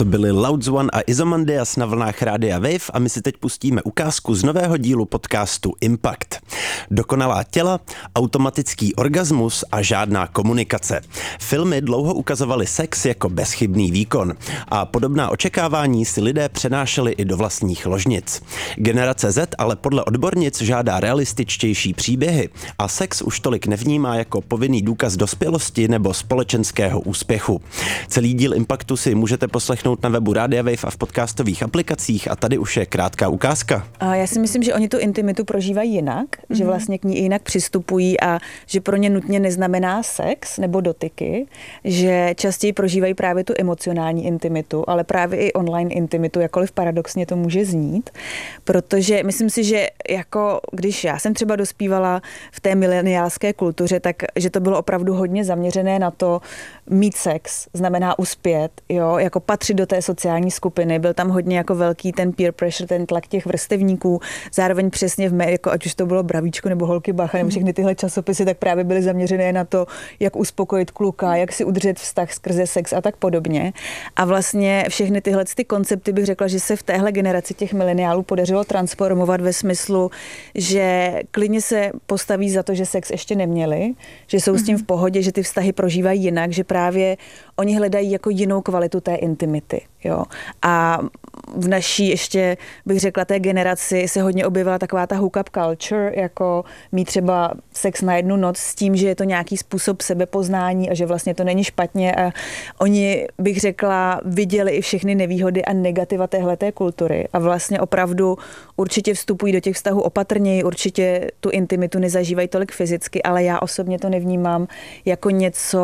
To byli Louds One a Izomandias na vlnách Rádia Wave a my si teď pustíme ukázku z nového dílu podcastu Impact. Dokonalá těla, automatický orgasmus a žádná komunikace. Filmy dlouho ukazovaly sex jako bezchybný výkon a podobná očekávání si lidé přenášeli i do vlastních ložnic. Generace Z ale podle odbornic žádá realističtější příběhy a sex už tolik nevnímá jako povinný důkaz dospělosti nebo společenského úspěchu. Celý díl Impactu si můžete poslechnout na webu Rádia Wave a v podcastových aplikacích a tady už je krátká ukázka. A já si myslím, že oni tu intimitu prožívají jinak, že vlastně k ní jinak přistupují a že pro ně nutně neznamená sex nebo dotyky, že častěji prožívají právě tu emocionální intimitu, ale právě i online intimitu, jakkoliv paradoxně to může znít, protože myslím si, že jako když já jsem třeba dospívala v té mileniálské kultuře, tak že to bylo opravdu hodně zaměřené na to mít sex, znamená uspět, jo, jako patřit do té sociální skupiny, byl tam hodně jako velký ten peer pressure, ten tlak těch vrstevníků, zároveň přesně jako ať už to bylo Bravíčko nebo Holky Bacha nebo všechny tyhle časopisy, tak právě byly zaměřené na to, jak uspokojit kluka, jak si udržet vztah skrze sex a tak podobně. A vlastně všechny tyhle ty koncepty bych řekla, že se v téhle generaci těch mileniálů podařilo transformovat ve smyslu, že klidně se postaví za to, že sex ještě neměli, že jsou s tím v pohodě, že ty vztahy prožívají jinak, že právě oni hledají jako jinou kvalitu té intimity. Jo. A v naší ještě, bych řekla, té generaci se hodně objevila taková ta hookup culture, jako mít třeba sex na jednu noc s tím, že je to nějaký způsob sebepoznání a že vlastně to není špatně a oni, bych řekla, viděli i všechny nevýhody a negativa téhleté kultury a vlastně opravdu určitě vstupují do těch vztahů opatrněji, určitě tu intimitu nezažívají tolik fyzicky, ale já osobně to nevnímám jako něco,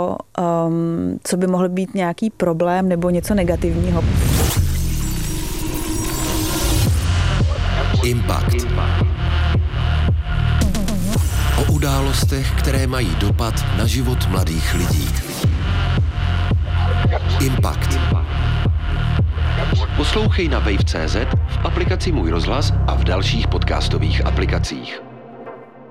co by mohl být nějaký problém nebo něco negativního. Impact. O událostech, které mají dopad na život mladých lidí. Impact. Poslouchej na wave.cz, v aplikaci Můj rozhlas a v dalších podcastových aplikacích.